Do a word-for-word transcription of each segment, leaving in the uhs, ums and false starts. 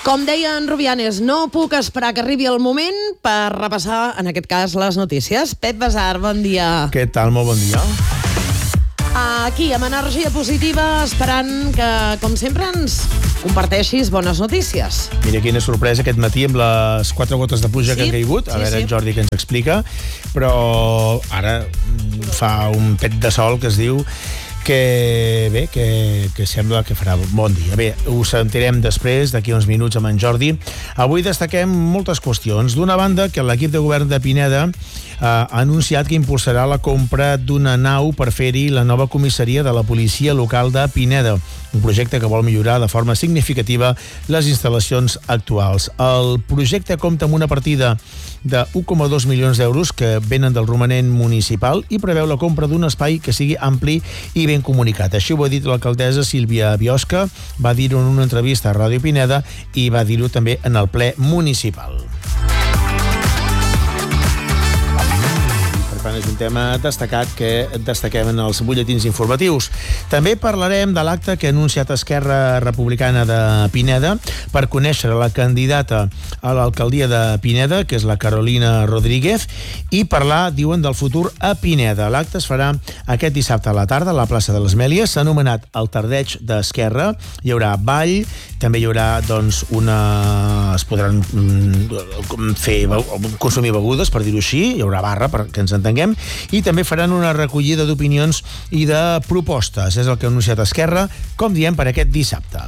Com deia en Rubianes, no puc esperar que arribi el moment per repassar, en aquest cas, les notícies. Pep Basar, bon dia. Què tal? Molt bon dia. Aquí, amb energia positiva, esperant que, com sempre, ens comparteixis bones notícies. Mira quina sorpresa aquest matí amb les quatre gotes de pluja sí, que han caigut. A sí, veure, sí. en Jordi que ens explica. Però ara fa un pet de sol que es diu que bé, que, que sembla que farà bon dia. Bé, ho sentirem després, d'aquí uns minuts amb en Jordi. Avui destaquem moltes qüestions. D'una banda, que l'equip de govern de Pineda eh, ha anunciat que impulsarà la compra d'una nau per fer-hi la nova comissaria de la policia local de Pineda, un projecte que vol millorar de forma significativa les instal·lacions actuals. El projecte compta amb una partida de un coma dos milions d'euros que venen del romanent municipal i preveu la compra d'un espai que sigui ampli i ben comunicat. Així ho ha dit l'alcaldessa Sílvia Biosca, va dir-ho en una entrevista a Ràdio Pineda i va dir-ho també en el ple municipal. És un tema destacat que destaquem en els butlletins informatius. També parlarem de l'acte que ha anunciat Esquerra Republicana de Pineda per conèixer la candidata a l'alcaldia de Pineda, que és la Carolina Rodríguez, i parlar, diuen, del futur a Pineda. L'acte es farà aquest dissabte a la tarda a la plaça de les Mèlies. S'ha anomenat el Tardeig d'Esquerra. Hi haurà ball, també hi haurà, doncs, una... es podran mm, fer, consumir begudes, per dir-ho així. Hi haurà barra, perquè ens entenguem. I també faran una recollida d'opinions i de propostes. És el que ha anunciat Esquerra, com diem, per aquest dissabte.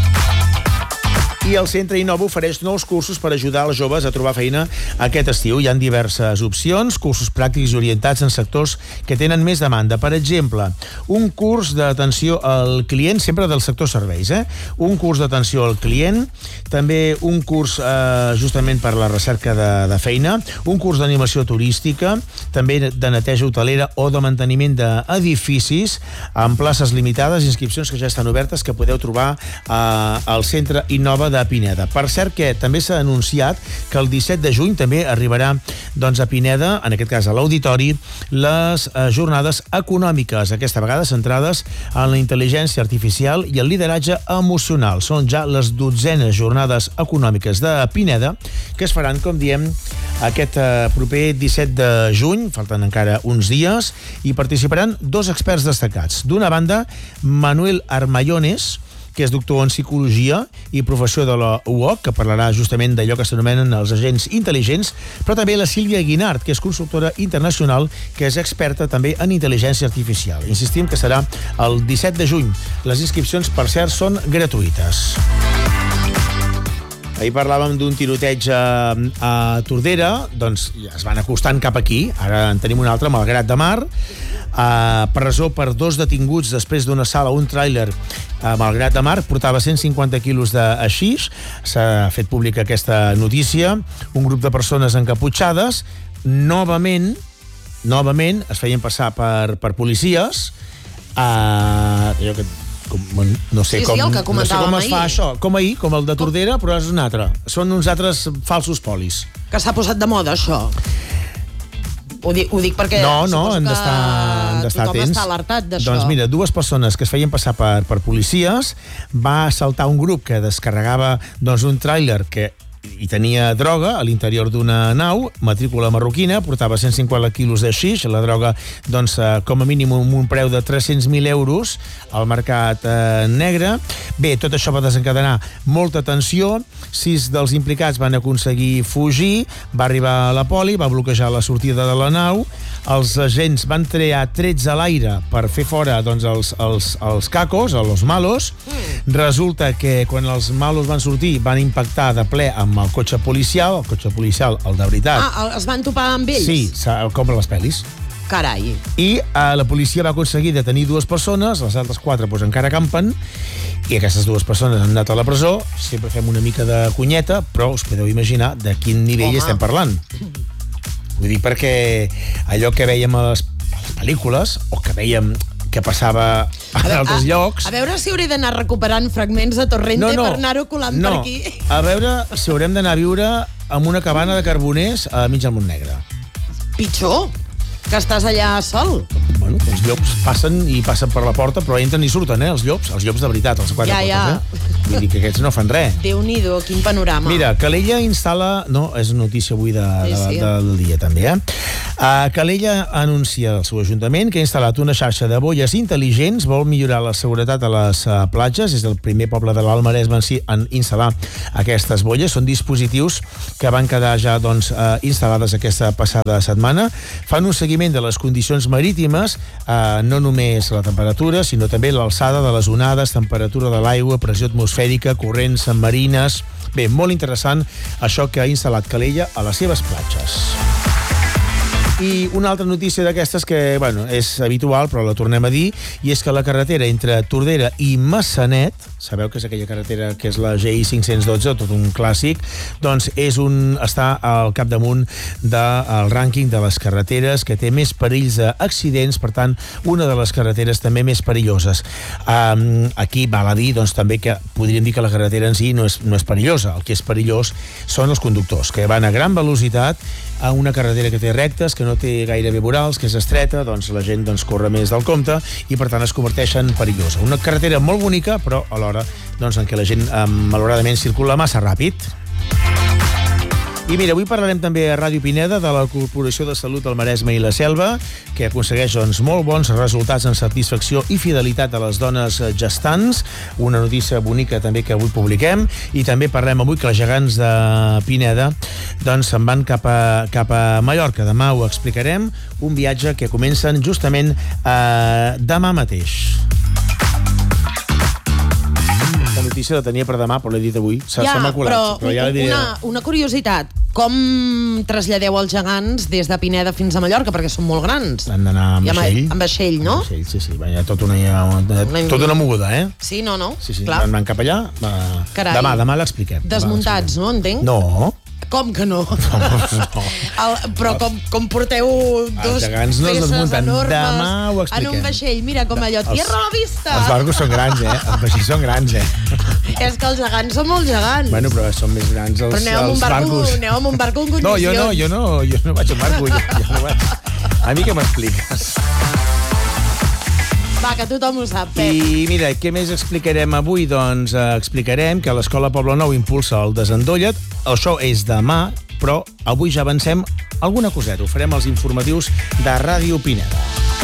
I el Centre Innova ofereix nous cursos per ajudar els joves a trobar feina aquest estiu. Hi ha diverses opcions, cursos pràctics orientats en sectors que tenen més demanda. Per exemple, un curs d'atenció al client, sempre del sector serveis, eh? Un curs d'atenció al client, també un curs eh, justament per la recerca de, de feina, un curs d'animació turística, també de neteja hotelera o de manteniment d'edificis, amb places limitades, inscripcions que ja estan obertes, que podeu trobar eh, al Centre Innova de Pineda. Per cert que també s'ha anunciat que el disset de juny també arribarà doncs, a Pineda, en aquest cas a l'Auditori, les eh, jornades econòmiques, aquesta vegada centrades en la intel·ligència artificial i el lideratge emocional. Són ja les dotzenes jornades econòmiques de Pineda que es faran, com diem, aquest eh, proper disset de juny, falten encara uns dies, i participaran dos experts destacats. D'una banda, Manuel Armayones, que és doctor en psicologia i professor de la U O C, que parlarà justament d'allò que s'anomenen els agents intel·ligents, però també la Sílvia Guinart, que és consultora internacional, que és experta també en intel·ligència artificial. Insistim que serà el disset de juny. Les inscripcions, per cert, són gratuïtes. Ahir parlàvem d'un tiroteig a, a Tordera, doncs es van acostant cap aquí, ara en tenim un altre, Malgrat de Mar, a presó per dos detinguts després d'un assalt a un tràiler a Malgrat de Mar, portava cent cinquanta quilos de haixix, s'ha fet pública aquesta notícia, un grup de persones encaputxades, novament, novament es feien passar per, per policies, a... allò que Com, no sé sí, com, sí, el que no sé com es fa ahir. això, com ahir, com el de Tordera, però és un altre. Són uns altres falsos polis. Que s'ha posat de moda, això. Ho dic, ho dic perquè no, no, suposo hem que d'estar, hem d'estar tothom atents. està alertat d'això. Doncs mira, dues persones que es feien passar per, per policies, va assaltar un grup que descarregava doncs, un tràiler que i tenia droga a l'interior d'una nau, matrícula marroquina, portava cent cinquanta quilos de xix, la droga, doncs, eh, com a mínim amb un preu de tres-cents mil euros al mercat eh, negre. Bé, tot això va desencadenar molta tensió, sis dels implicats van aconseguir fugir, va arribar a la poli, va bloquejar la sortida de la nau, els agents van treure trets a l'aire per fer fora doncs, els, els, els cacos, els malos. Mm. Resulta que quan els malos van sortir van impactar de ple amb el cotxe policial, el cotxe policial, el de veritat. Ah, es van topar amb ells? Sí, com a les pel·lis. Carai. I eh, la policia va aconseguir detenir dues persones, les altres quatre doncs, encara campen, i aquestes dues persones han anat a la presó. Sempre fem una mica de cunyeta, però us podeu imaginar de quin nivell Home. estem parlant. Vull dir, perquè allò que veiem a les, a les pel·lícules, o que veiem que passava a, a altres a, llocs... A veure si hauré d'anar recuperant fragments de Torrente no, no, per anar-ho colant no. per aquí. A veure si haurem d'anar a viure en una cabana de carboners a mig del Montnegre. Pitjor, que estàs allà sol. Bueno, els llops passen i passen per la porta, però entren i surten, eh, els llops. Els llops de veritat, els quatre ja, potes, ja. eh? Vull dir que aquests no fan res. Déu-n'hi-do, quin panorama. Mira, Calella instal·la... No, és notícia avui de, sí, de, sí. del dia, també, eh? Uh, Calella anuncia al seu ajuntament que ha instal·lat una xarxa de boies intel·ligents, vol millorar la seguretat a les uh, platges. És el primer poble de l'Alt Maresme en si en instal·lar aquestes boies. Són dispositius que van quedar ja doncs, uh, instal·lades aquesta passada setmana. Fan un seguiment de les condicions marítimes, uh, no només la temperatura, sinó també l'alçada de les onades, temperatura de l'aigua, pressió atmosfèrica, corrents marines... Bé, molt interessant això que ha instal·lat Calella a les seves platges. I una altra notícia d'aquestes que, bueno, és habitual, però la tornem a dir, i és que la carretera entre Tordera i Massanet, sabeu que és aquella carretera que és la G I cinc-cents dotze, tot un clàssic, doncs és un, està al capdamunt del rànquing de les carreteres que té més perills d'accidents, per tant, una de les carreteres també més perilloses. Um, aquí val a dir, doncs, també que podríem dir que la carretera en si no és, no és perillosa. El que és perillós són els conductors, que van a gran velocitat a una carretera que té rectes, que no té gairebé vorals, que és estreta, doncs la gent doncs, corre més del compte i per tant es converteix en perillosa. Una carretera molt bonica, però alhora doncs, en què la gent eh, malauradament circula massa ràpid. I mira, avui parlarem també a Ràdio Pineda de la Corporació de Salut del Maresme i la Selva, que aconsegueix doncs, molt bons resultats en satisfacció i fidelitat a les dones gestants. Una notícia bonica també que avui publiquem. I també parlem avui que els gegants de Pineda doncs, se'n van cap a, cap a Mallorca. Demà ho explicarem. Un viatge que comencen justament eh, demà mateix. La notícia la tenia per demà, però l'he dit avui. Se ja, m'ha colat, però, però ja la diré. Una, una curiositat. Com traslladeu els gegants des de Pineda fins a Mallorca? Perquè són molt grans. Han d'anar amb vaixell. Amb vaixell, no? Amb vaixell, sí, sí. Va, hi ha tota una, una, tota una moguda, eh? Sí, no, no. Sí, sí. Clar. Van, van cap allà. Va... Demà, demà l'expliquem. Desmuntats, no? Entenc? No. Com que no? No, no. El, però com, com porteu dos gegants no es peces desmunten. enormes Demà ho expliquem. en un vaixell? Mira com allò, tierra a la vista! Els barcos són grans, eh? Els vaixells són grans, eh? És que els gegants són molt gegants. Bueno, però són més grans els, però aneu amb els un barco, barcos. Aneu amb un barco en condicions. No, jo no, jo no, jo no vaig amb barco. Jo, jo no vaig... A mi què m'expliques? Va, que tothom ho sap, Pep. I mira, què més explicarem avui? Doncs eh, explicarem que l'Escola Poble Nou impulsa el Desendolla't. Això és demà, però avui ja avancem alguna coseta. Ho farem als informatius de Ràdio Pineda.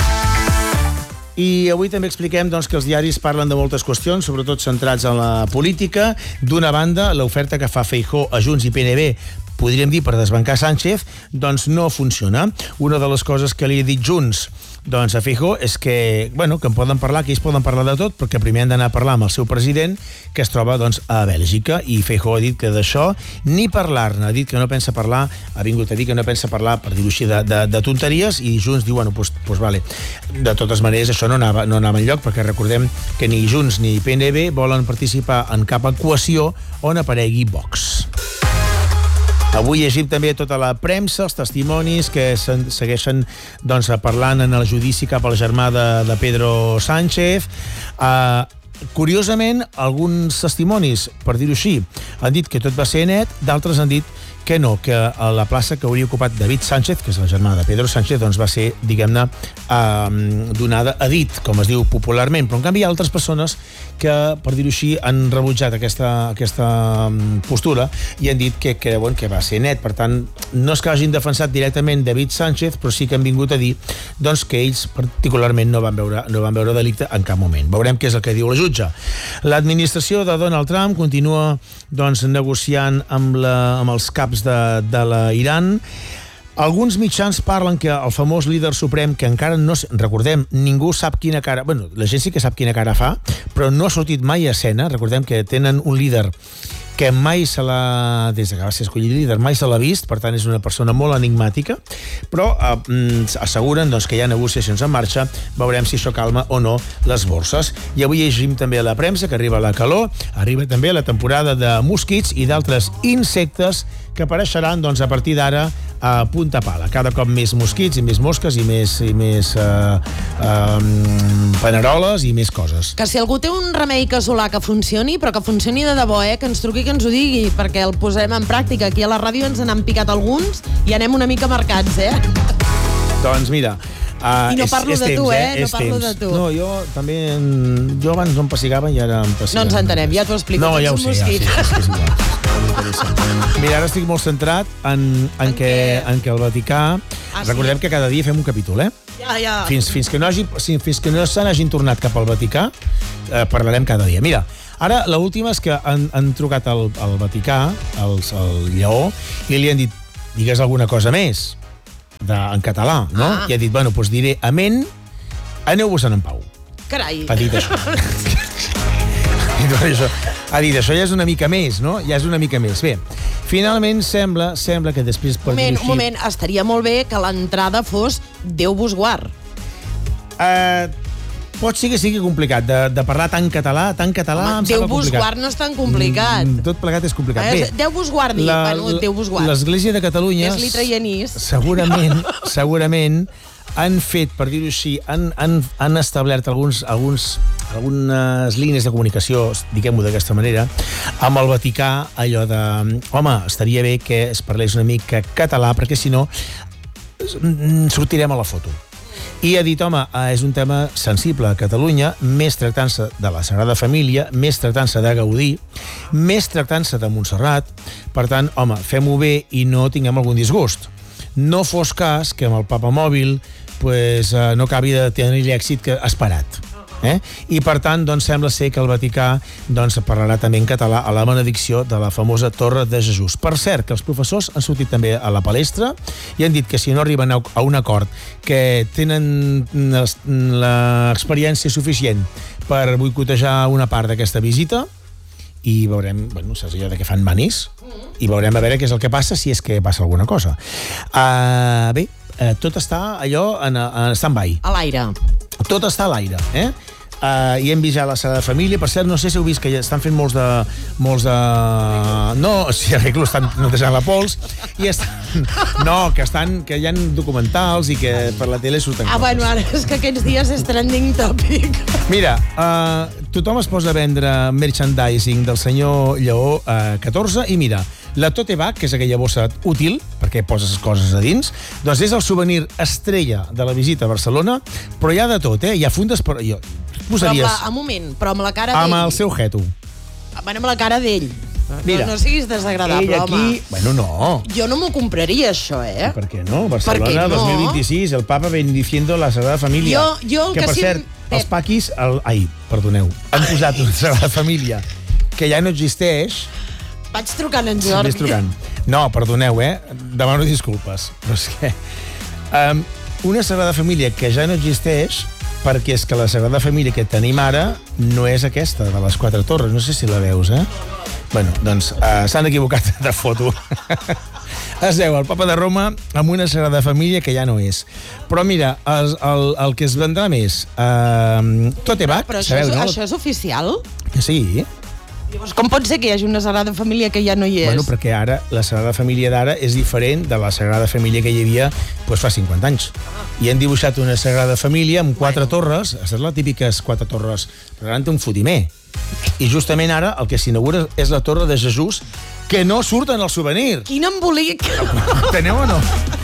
I avui també expliquem doncs, que els diaris parlen de moltes qüestions, sobretot centrats en la política. D'una banda, l'oferta que fa Feijóo a Junts i P N B, podríem dir per desbancar Sánchez, doncs no funciona. Una de les coses que li ha dit Junts doncs a Feijóo és que, bueno, que en poden parlar, que ells poden parlar de tot, perquè primer han d'anar a parlar amb el seu president, que es troba doncs, a Bèlgica, i Feijóo ha dit que d'això ni parlar-ne, ha dit que no pensa parlar, ha vingut a dir que no pensa parlar, per dir-ho així, de, de, de tonteries, i Junts diu, bueno, doncs, pues, vale. De totes maneres, això no anava, no anava enlloc, perquè recordem que ni Junts ni P N B volen participar en cap equació on aparegui Vox. Avui llegim també tota la premsa, els testimonis que segueixen doncs, parlant en el judici cap al germà de, de Pedro Sánchez. Uh, curiosament, alguns testimonis, per dir-ho així, han dit que tot va ser net, d'altres han dit que no, que a la plaça que hauria ocupat David Sánchez, que és el germà de Pedro Sánchez, doncs va ser, diguem-ne, eh, donada a dit, com es diu popularment. Però, en canvi, hi ha altres persones que, per dir-ho així, han rebutjat aquesta, aquesta postura i han dit que creuen que va ser net. Per tant, no és que hagin defensat directament David Sánchez, però sí que han vingut a dir doncs, que ells particularment no van veure, no van veure delicte en cap moment. Veurem què és el que diu la jutge. L'administració de Donald Trump continua doncs, negociant amb, la, amb els caps de, de la Iran. Alguns mitjans parlen que el famós líder suprem, que encara no... Recordem, ningú sap quina cara... Bueno, la gent sí que sap quina cara fa, però no ha sortit mai a escena. Recordem que tenen un líder que mai se l'ha, des que va ser escollit líder, mai se l'ha vist, per tant és una persona molt enigmàtica, però eh, asseguren doncs, que hi ha negociacions en marxa, veurem si això calma o no les borses. I avui llegim també a la premsa que arriba la calor, arriba també la temporada de mosquits i d'altres insectes que apareixeran doncs, a partir d'ara a punta pala. Cada cop més mosquits i més mosques i més, i més uh, um, paneroles i més coses. Que si algú té un remei casolà que funcioni, però que funcioni de debò, eh, que ens truqui, que ens ho digui, perquè el posem en pràctica. Aquí a la ràdio ens n'han picat alguns i anem una mica marcats, eh? Doncs mira, Uh, I no parlo és, és de tu, temps, eh? No és parlo temps. de tu. No, jo també... Jo abans no em pessigava i ara em pessigava. No ens entenem, ja t'ho explico. No, tots ja ho som sé, ja, sí, mosquits. és que és igual. Mira, ara estic molt centrat en, en, En que, què? en que el Vaticà... Ah, sí? Recordem que cada dia fem un capítol, eh? Ja, ja. Fins, fins que no, hagi, fins que no se n'hagin tornat cap al Vaticà, eh, parlarem cada dia. Mira, ara l'última és que han, han trucat al, al Vaticà, al, al Lleó, i li han dit, digues alguna cosa més, de, en català, no? Ah. I ha dit, bueno, doncs diré amén, aneu-vos-en en pau. Carai. Ha dit això. I tot això. Ha dit, això ja és una mica més, no? Ja és una mica més. Bé, finalment sembla, sembla que després... Un moment, un moment, estaria molt bé que l'entrada fos Déu vos guard. Uh, pot ser que sigui complicat, de, de parlar tan català, tan català, Home, em Déu sembla vos complicat. guard no és tan complicat. Mm, tot plegat és complicat. Eh, Bé, Déu vos guardi. Bueno, Déu vos guard. L'Església de Catalunya... És litraianís. Segurament, segurament, han fet, per dir-ho així, han, han, han establert alguns, alguns, algunes línies de comunicació, diguem-ho d'aquesta manera, amb el Vaticà, allò de... Home, estaria bé que es parlés una mica català, perquè si no sortirem a la foto. I ha dit, home, és un tema sensible a Catalunya, més tractant-se de la Sagrada Família, més tractant-se de Gaudí, més tractant-se de Montserrat. Per tant, home, fem-ho bé i no tinguem algun disgust. No fos cas que amb el Papa Mòbil pues, eh, no acabi de tenir l'èxit que esperat. Eh? I, per tant, doncs, sembla ser que el Vaticà doncs, parlarà també en català a la benedicció de la famosa Torre de Jesús. Per cert, que els professors han sortit també a la palestra i han dit que si no arriben a un acord, que tenen l'experiència suficient per boicotejar una part d'aquesta visita, i veurem, bueno, saps allò de que fan manis, i veurem a veure què és el que passa, si és que passa alguna cosa. Uh, bé, uh, tot està allò en, en stand-by. A l'aire. Tot està a l'aire, eh? Uh, i hem vist ja la Sagrada Família. Per cert, no sé si heu vist que ja estan fent molts de... molts de... No, si arreglo, estan netejant la pols. I estan... No, que estan... que hi ha documentals i que per la tele surten Ah, coses. bueno, ara és que aquests dies és trending topic. Mira, uh, tothom es posa a vendre merchandising del senyor Lleó uh, catorze i mira, la tote bag, que és aquella bossa útil, perquè poses coses a dins, doncs és el souvenir estrella de la visita a Barcelona, però hi ha de tot, eh? Hi ha fundes per... Jo, posaries... Però amb la, un moment, però amb la cara d'ell. Amb el seu jeto. Bueno, amb la cara d'ell. Mira, no, no siguis desagradable, ell aquí... home. Bueno, no. Jo no m'ho compraria, això, eh? ¿Por qué no? Barcelona Per què no? dos mil vint-i-sis, el Papa bendiciendo la Sagrada Família. Jo- jo el que, que per sí- cert, Pep. els paquis... El, ai, perdoneu. Han posat una Sagrada Família que ja no existeix. Vaig trucant en Sí, Jordi. vés trucant. No, perdoneu, eh? Demano disculpes. Però és que... Um, una Sagrada Família que ja no existeix perquè és que la Sagrada Família que tenim ara no és aquesta, de les quatre torres. No sé si la veus, eh? Bueno, doncs uh, s'han equivocat de foto. Es veu el Papa de Roma amb una Sagrada Família que ja no és. Però mira, el, el, el que es vendrà més... Uh, tote bag, Però això, sabeu, és, no? això és oficial? Que sí. Llavors, com pot ser que hi hagi una Sagrada Família que ja no hi és? Bueno, perquè ara la Sagrada Família d'ara és diferent de la Sagrada Família que hi havia doncs, fa cinquanta anys. I han dibuixat una Sagrada Família amb quatre torres, és les típiques quatre torres, però ara en té un fotimer. I justament ara el que s'inaugura és la Torre de Jesús, que no surt en el souvenir. Quin embolic! Teneu o no?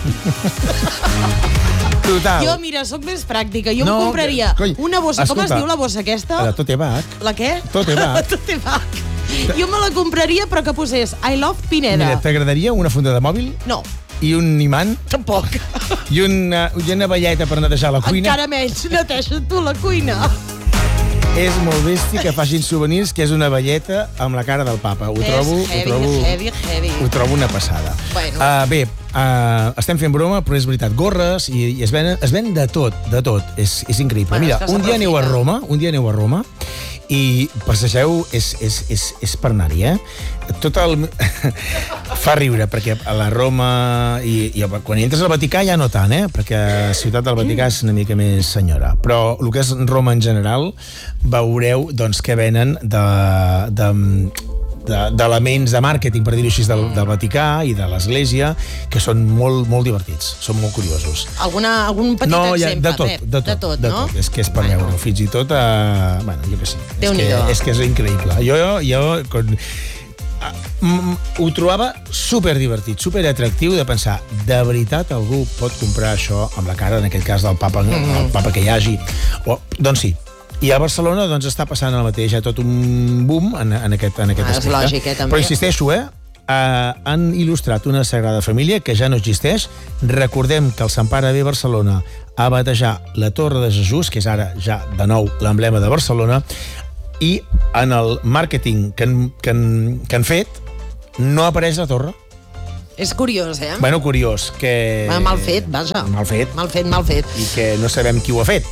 Total. Jo, mira, sóc més pràctica. Jo No, em compraria cony, una bossa... Com es escolta, diu la bossa aquesta? La tote bag. La què? Tote bag. Tote bag. Jo me la compraria, però que posés I love Pineda. Mira, t'agradaria una funda de mòbil No, i un imant tampoc. i una, i una velleta per netejar la cuina? Encara menys, neteja tu la cuina. És molt bèstia que facin souvenirs, que és una velleta amb la cara del papa. Ho És trobo, heavy, ho trobo, heavy, heavy. Ho trobo una passada. Bueno. Uh, bé, uh, estem fent broma, però és veritat. Gorres, i, i es, ven, es ven de tot, de tot. És, és increïble. Bueno, Mira, és que un dia aneu a s'aprofita. Roma, un dia aneu a Roma, i passegeu, és, és, és, és per anar-hi, eh? Tot el... Fa riure, perquè a la Roma... I, i quan entres al Vaticà ja no tant, eh? Perquè la ciutat del Vaticà és una mica més senyora. Però el que és Roma en general, veureu doncs, que venen de... de d'elements de màrqueting, per dir-ho així, del, del Vaticà i de l'Església, que són molt, molt divertits, són molt curiosos. Alguna, algun petit No, ja, exemple, de tot, Pep? de tot, de tot, de no? tot. És que és per Bueno. veure, fins i tot, eh, bueno, jo que sé. És que, Déu-n'hi-do. és que és increïble. Jo, jo, quan, Mm, ho trobava super divertit, super atractiu de pensar, de veritat algú pot comprar això amb la cara, en aquest cas del papa, mm. el papa que hi hagi. O, doncs sí. I a Barcelona doncs, està passant el mateix, hi ha tot un boom en, en aquest, en aquest ah, aspecte. És lògic, eh, també. Però insisteixo, eh? Uh, han il·lustrat una Sagrada Família que ja no existeix. Recordem que el Sant Pare ve a Barcelona a batejar la Torre de Jesús, que és ara ja de nou l'emblema de Barcelona, i en el màrqueting que han, que han, que han fet no apareix la torre. És curiós, eh? Bueno, curiós, que... Mal fet, vaja. Mal fet. Mal fet, mal fet. I que no sabem qui ho ha fet.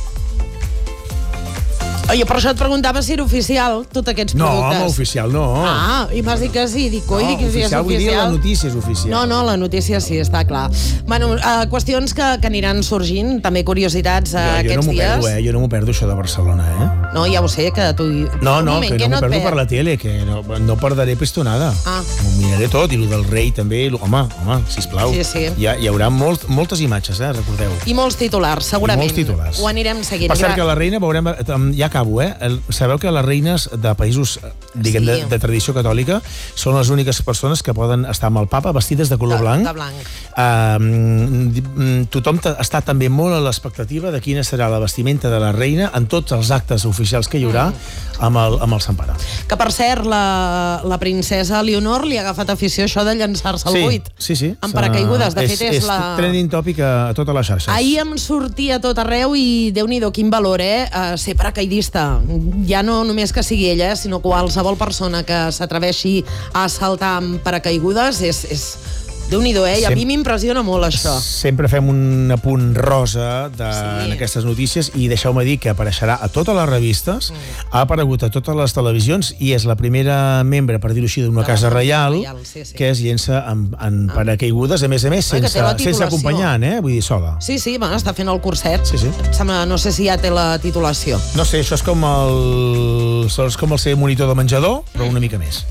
Oi, per això et preguntava si era oficial, tots aquests no, productes. No, home, oficial no. Ah, i m'has dit que sí. Dic, oi, no, dic que sí, és oficial. Vull dir, la notícia és oficial. No, no, la notícia sí, està clar. Bueno, uh, qüestions que, que aniran sorgint, també curiositats uh, jo, jo aquests no dies. Perdo, eh? Jo no m'ho perdo, això de Barcelona, eh? No, ja ho sé, que tu... No, no, moment, que no m'ho no perdo per la tele, que no, no perdaré pistonada. Ah. M'ho miraré tot, i el del rei també. Home, home, sisplau. Sí, sí. Hi, ha, hi haurà molt, moltes imatges, eh? Recordeu. I molts titulars, segurament. I molts titulars. Ho anirem seguint. Per cert, que la reina, veurem... Ja acabo, eh? Sabeu que les reines de països, diguem, sí. de, de tradició catòlica són les úniques persones que poden estar amb el papa vestides de color de, blanc. De blanc. Uh, tothom està també molt a l'expectativa de quina serà la vestimenta de la reina en tots els actes oficials que hi haurà mm. amb, el, amb el Sant Pare. Que, per cert, la, la princesa Leonor li ha agafat afició això de llançar-se al sí, buit. Sí, sí. Amb paracaigudes. De és, fet, és, és la... trending topic a, a totes les xarxes. Ahir em sortia a tot arreu i Déu-n'hi-do, quin valor, eh? Uh, ser paracaidista. Ja no només que sigui ella, sinó qualsevol persona que s'atreveixi a saltar amb paracaigudes és, és Déu-n'hi-do, eh? I a mi m'impressiona molt això. Sempre fem un apunt rosa de, sí. en aquestes notícies i deixeu-me dir que apareixerà a totes les revistes, mm. ha aparegut a totes les televisions i és la primera membre, per dir-ho així, d'una casa reial, reial sí, sí. que es llença en, en ah. paracaigudes, a més a més, sense, sense acompanyant, eh? Vull dir, sola. Sí, sí, bueno, està fent el curset. Sí, sí. Sembla, no sé si ja té la titulació. No sé, això és com el, és com el ser monitor de menjador, però una mica més.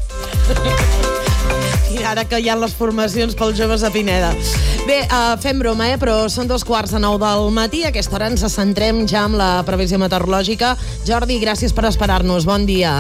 I ara que hi ha les formacions pels joves a Pineda. Bé, uh, fem broma, eh? Però són dos quarts de nou del matí. A aquesta hora ens centrem ja amb la previsió meteorològica. Jordi, gràcies per esperar-nos. Bon dia.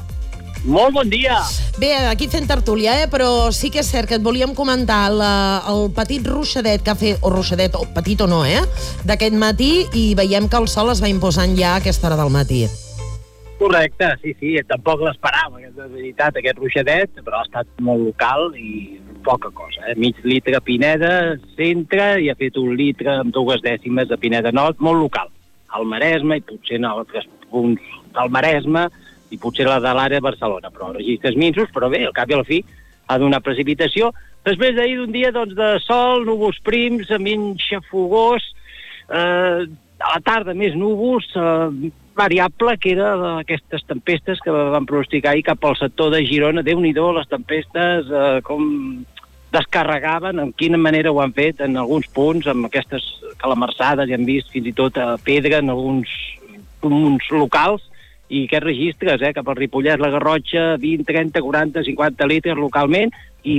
Molt bon dia. Bé, aquí fent tertúlia, eh? Però sí que és cert que et volíem comentar la, el petit ruixadet que ha fet, o ruixadet, o petit o no, eh? D'aquest matí, i veiem que el sol es va imposant ja a aquesta hora del matí. Correcte, sí, sí, tampoc l'esperava, de veritat, aquest ruixadet, però ha estat molt local i poca cosa, eh? Mig litre a Pineda, centre, i ha fet un litre amb dues dècimes a Pineda Nord, molt local. Al Maresme i potser en altres punts del Maresme i potser la de l'àrea de Barcelona, però registres minsos, però bé, al cap i a la fi ha donat precipitació. Després d'ahir d'un dia doncs, de sol, núvols prims, mig xafogós, eh, a la tarda més núvols, eh, variable, que era d'aquestes tempestes que van pronosticar ahir cap al sector de Girona. Déu-n'hi-do, les tempestes, eh, com descarregaven, en quina manera ho han fet en alguns punts, amb aquestes calamarsades, ja hem vist fins i tot a pedra en alguns punts locals, i aquests registres, eh, cap al Ripollès, la Garrotxa, vint, trenta, quaranta, cinquanta litres localment, i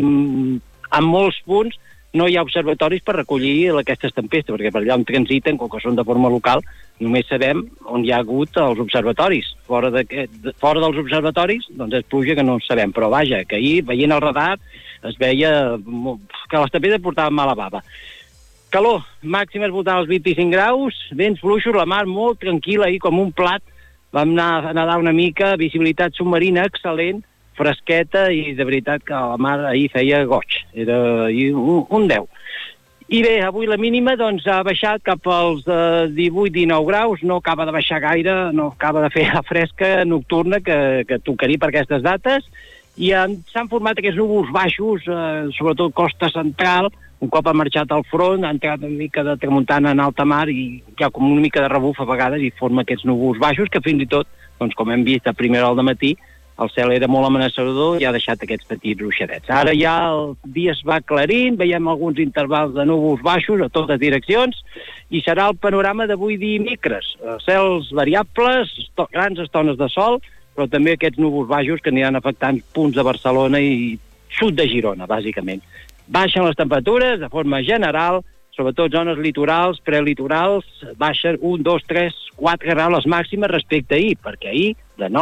en molts punts no hi ha observatoris per recollir aquestes tempestes, perquè per allà on transiten, com que són de forma local, només sabem on hi ha hagut els observatoris. Fora, de, fora dels observatoris, doncs és pluja que no sabem, però vaja, que ahir, veient el radar, es veia que les tempestes portaven mala bava. Calor, màximes voltant als vint-i-cinc graus, vents fluixos, la mar molt tranquil·la, ahir com un plat, vam anar a nedar una mica, visibilitat submarina excel·lent, fresqueta, i de veritat que la mar ahir feia goig, era un, un deu. I bé, avui la mínima doncs ha baixat cap als eh, divuit dinou graus, no acaba de baixar gaire, no acaba de fer la fresca nocturna que, que tocaria per aquestes dates, i s'han format aquests núvols baixos, eh, sobretot costa central, un cop ha marxat al front, ha entrat una mica de tramuntana en alta mar i hi ha com una mica de rebuf a vegades i forma aquests núvols baixos que fins i tot, doncs com hem vist a primera hora del matí, el cel era molt amenaçador i ha deixat aquests petits ruixadets. Ara ja el dia es va aclarint, veiem alguns intervals de núvols baixos a totes direccions i serà el panorama d'avui dimecres. Cels variables, esto, grans estones de sol, però també aquests núvols baixos que aniran afectant punts de Barcelona i sud de Girona, bàsicament. Baixen les temperatures de forma general, sobretot zones litorals, prelitorals, baixen un, dos, tres, quatre graus les màximes respecte a ahir, perquè ahir, de nou,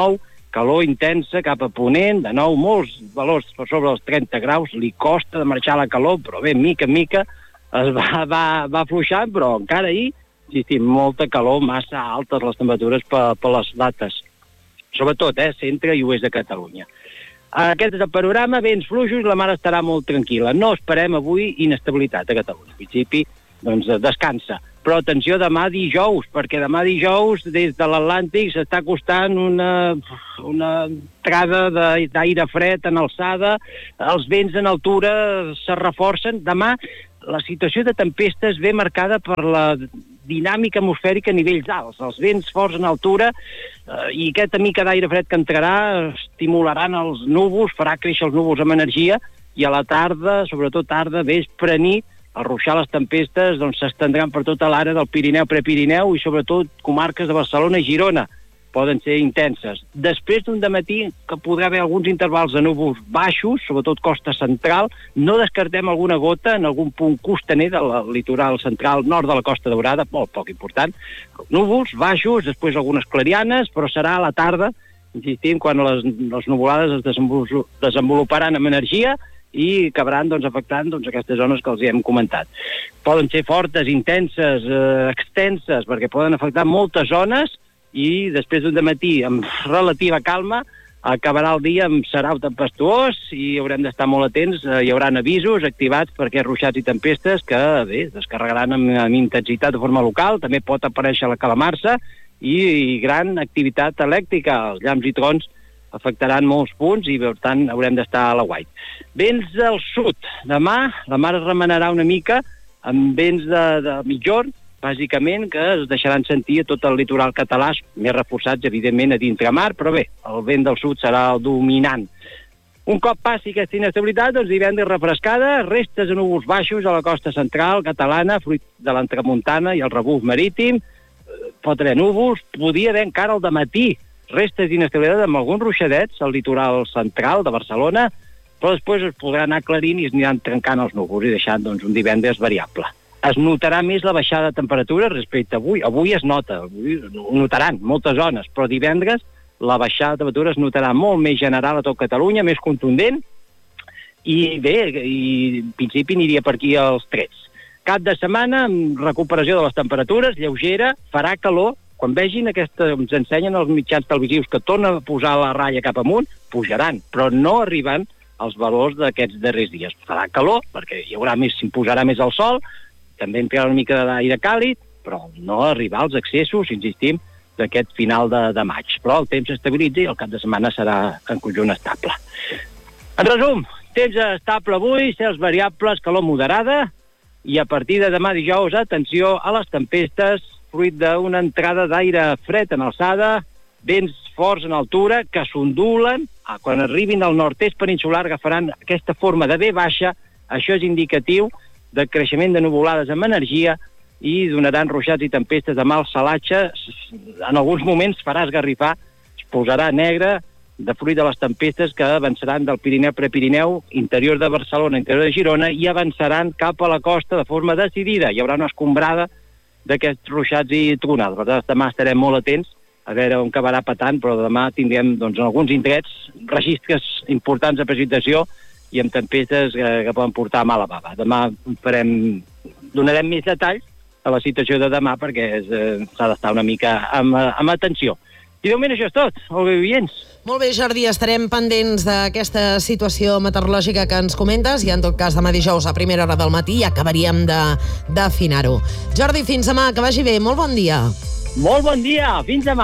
calor intensa cap a ponent, de nou molts valors per sobre els trenta graus, li costa de marxar la calor, però bé, mica en mica es va, va, va afluixant, però encara ahir, insistim, molta calor, massa altes les temperatures per, per les dates, sobretot, eh, centre i oest de Catalunya. Aquest és el panorama, vents fluixos, la mar estarà molt tranquil·la. No esperem avui inestabilitat a Catalunya. En principi, doncs, descansa. Però atenció demà dijous, perquè demà dijous des de l'Atlàntic s'està costant una, una entrada d'aire fred en alçada, els vents en altura se reforcen. Demà la situació de tempestes ve marcada per la dinàmica atmosfèrica a nivells alts. Els vents forts en altura eh, i aquesta mica d'aire fred que entrarà estimularan els núvols, farà créixer els núvols amb energia i a la tarda, sobretot tarda, vespre, nit, el ruixar, les tempestes doncs, s'estendran per tota l'àrea del Pirineu, Prepirineu i sobretot comarques de Barcelona i Girona. Poden ser intenses. Després d'un dematí que podrà haver alguns intervals de núvols baixos, sobretot costa central, no descartem alguna gota en algun punt costaner del litoral central nord de la Costa Daurada, molt poc important. Núvols baixos, després algunes clarianes, però serà a la tarda, insistim, quan les, les nuvolades es desenvoluparan amb energia i acabaran doncs, afectant doncs, aquestes zones que els hi hem comentat. Poden ser fortes, intenses, eh, extenses, perquè poden afectar moltes zones i després d'un dematí amb relativa calma acabarà el dia amb serau tempestuós i haurem d'estar molt atents. Hi haurà avisos activats per aquests ruixats i tempestes que bé, descarregaran amb, amb intensitat de forma local. També pot aparèixer la calamarsa i, i gran activitat elèctrica. Els llamps i trons afectaran molts punts i, per tant, haurem d'estar a l'aguait. Vents del sud. Demà la mar es remenarà una mica amb vents de, de mitjorn, bàsicament, que es deixaran sentir a tot el litoral català, més reforçats, evidentment, a dintre mar, però bé, el vent del sud serà el dominant. Un cop passi aquesta inestabilitat, doncs divendres refrescada, restes de núvols baixos a la costa central catalana, fruit de l'entremuntana i el rebuf marítim, pot haver núvols, podia haver encara al dematí restes d'inestabilitat amb alguns ruixadets al litoral central de Barcelona, però després es podrà anar aclarint i es aniran trencant els núvols i deixant doncs, un divendres variable. Es notarà més la baixada de temperatura respecte a avui. Avui es nota, avui ho notaran moltes zones, però divendres la baixada de temperatura es notarà molt més general a tot Catalunya, més contundent, i bé, i en principi aniria per aquí els trets. Cap de setmana, amb recuperació de les temperatures, lleugera, farà calor. Quan vegin aquesta, ens ensenyen els mitjans televisius que tornen a posar la ratlla cap amunt, pujaran, però no arriben als valors d'aquests darrers dies. Farà calor, perquè hi haurà més, s'imposarà més el sol, també entrarà una mica d'aire càlid, però no arribar als excessos, insistim, d'aquest final de, de maig. Però el temps s'estabilitza i el cap de setmana serà en conjunt estable. En resum, temps estable avui, cels variables, calor moderada, i a partir de demà dijous, atenció a les tempestes, fruit d'una entrada d'aire fred en alçada, vents forts en altura, que s'ondulen, quan arribin al nord-est peninsular agafaran aquesta forma de V baixa, això és indicatiu de creixement de nuvolades amb energia i donaran ruixats i tempestes de mal salatge. En alguns moments farà esgarrifar, es posarà negre de fruit de les tempestes que avançaran del Pirineu, Prepirineu, interior de Barcelona, interior de Girona i avançaran cap a la costa de forma decidida. Hi haurà una escombrada d'aquests ruixats i tronades. Per tant, demà estarem molt atents a veure on acabarà patant, però demà tindrem doncs, en alguns indrets registres importants de precipitació i amb tempestes que, que poden portar a mala bava. Demà farem, donarem més detalls a la situació de demà perquè eh, s'ha d'estar una mica amb, amb atenció. I de moment això és tot, Olga i oients. Molt bé, Jordi, estarem pendents d'aquesta situació meteorològica que ens comentes i en tot cas demà dijous a primera hora del matí acabaríem d'afinar-ho. Jordi, fins demà, que vagi bé, molt bon dia. Molt bon dia, fins demà.